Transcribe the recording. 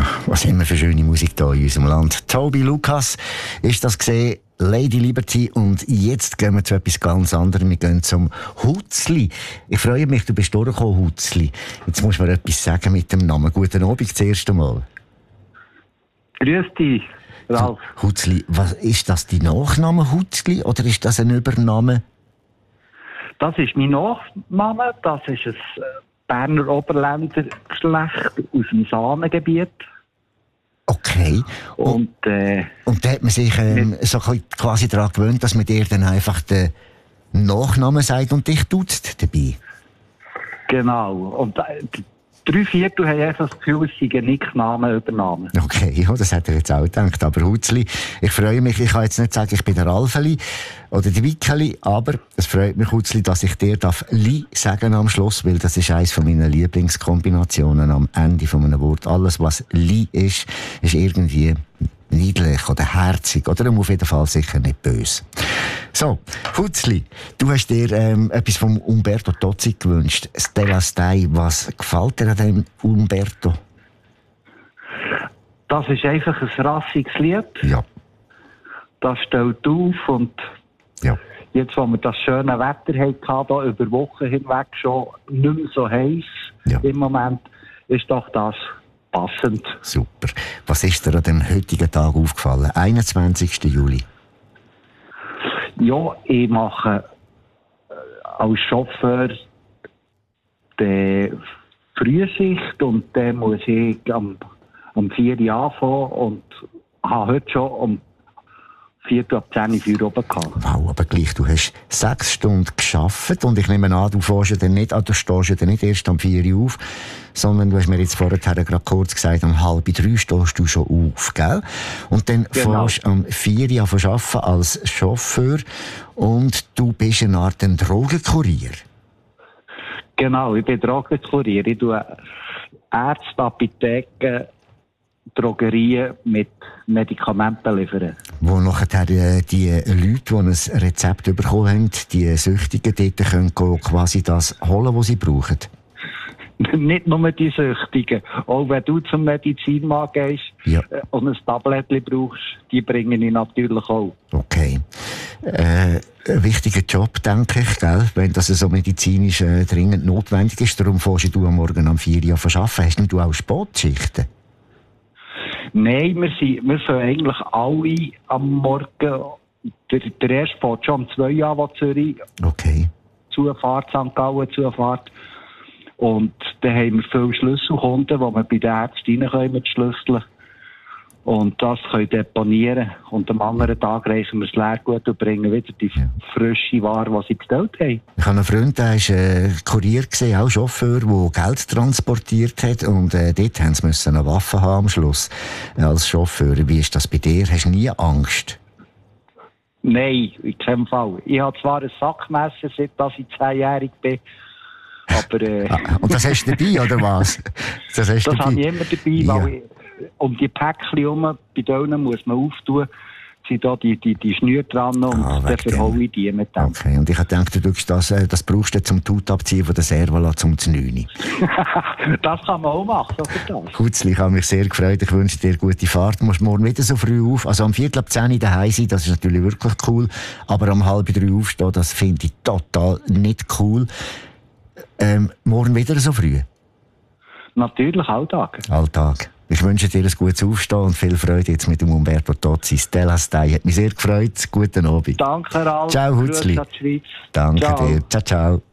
Was haben wir für schöne Musik hier in unserem Land. Toby Lucas ist das gesehen. Lady Liberty. Und jetzt gehen wir zu etwas ganz anderem. Wir gehen zum Hutzli. Ich freue mich, du bist durchgekommen, Hutzli. Jetzt musst du mir etwas sagen mit dem Namen. Guten Abend zuerst einmal. Grüß dich, Ralf. Hutzli, was, ist das dein Nachname Hutzli oder ist das ein Übername? Das ist mein Nachname. Das ist ein Berner Oberländer Geschlecht aus dem Sahnengebiet. Okay. Und da hat man sich so quasi daran gewöhnt, dass man dir dann einfach den Nachnamen sagt und dich duzt dabei. Genau. Und 3/4 haben einfach das Gefühl, es sei ein Nickname übernommen. Okay, ja, das hat er jetzt auch gedacht. Aber Hutzli, ich freue mich, ich kann jetzt nicht sagen, ich bin der Ralfeli oder der Wickeli, aber es freut mich, Hutzli, dass ich dir Li sagen am Schluss, weil das ist eines meiner Lieblingskombinationen am Ende von einem Wort. Alles, was Li ist irgendwie niedlich oder herzig oder auf jeden Fall sicher nicht böse. So, Hutzli, du hast dir etwas vom Umberto Tozzi gewünscht. Stella Stei, was gefällt dir an dem Umberto? Das ist einfach ein rassiges Lied. Ja. Das stellt auf und ja. Jetzt, wo wir das schöne Wetter hatten, hier über Wochen hinweg schon nicht mehr so heiß im Moment, ist doch das passend. Super. Was ist dir an dem heutigen Tag aufgefallen? 21. Juli. Ja, ich mache als Chauffeur die Frühschicht und dann muss ich um 4 Uhr anfangen und habe heute schon um 4:10 Uhr oben gehabt. Wow, aber gleich, du hast 6 Stunden gearbeitet und ich nehme an, du stehst ja dann nicht erst um 4 Uhr auf, sondern du hast mir jetzt vorher gerade kurz gesagt, um 2:30 stehst du schon auf, gell? Und dann fährst du um 4 Uhr an arbeiten als Chauffeur und du bist eine Art Drogenkurier. Genau, ich bin Drogenkurier. Ich tue Ärzte, Apotheken, Drogerien mit Medikamenten liefern. Wo nachher die Leute, die ein Rezept bekommen haben, die Süchtigen dort können quasi das holen, was sie brauchen. Nicht nur die Süchtigen. Auch wenn du zum Medizinmann gehst und ein Tablettchen brauchst, die bringen ich natürlich auch. Okay. Ein wichtiger Job, denke ich, gell? Wenn das so medizinisch dringend notwendig ist. Darum fährst du am Morgen um 4 Uhr arbeiten. Hast du auch Sportschichten? Nein, wir sind eigentlich alle am Morgen. Der erste fährt schon um 2 Uhr an Zürich. Okay. Zufahrt, St. Gallen, Zufahrt. Und dann haben wir viele Schlüsselkunden, wo wir bei den Ärzten rein können mit Schlüsseln. Und das können deponieren. Und am anderen Tag reichen wir das Leergut und bringen wieder die frische Ware, die sie bestellt haben. Ich habe einen Freund, der war Kurier, auch Chauffeur, der Geld transportiert hat. Und dort mussten sie eine Waffe haben am Schluss als Chauffeur. Wie ist das bei dir? Hast du nie Angst? Nein, in keinem Fall. Ich habe zwar ein Sackmesser, seit ich 10-jährig bin. Aber, und das hast du dabei, oder was? Das habe ich immer dabei, weil um die Päckchen herum, bei denen muss man auftun, sind da die Schnüre dran und dann verhaue ich die mit dem. Okay, und ich habe gedacht, du das brauchst du zum Tutabziehen von der Servola zum 9. Das kann man auch machen, oder das? Hutzli, ich habe mich sehr gefreut, ich wünsche dir gute Fahrt. Du musst morgen wieder so früh auf, also um 9:45 daheim sein, das ist natürlich wirklich cool, aber um 2:30 aufstehen, das finde ich total nicht cool. Morgen wieder so früh? Natürlich, Alltag. Alltag. Ich wünsche dir ein gutes Aufstehen und viel Freude jetzt mit dem Umberto Tozzi. Stella Stei hat mich sehr gefreut. Guten Abend. Danke, Ralf. Ciao, Hutzli. Danke dir. Ciao, ciao.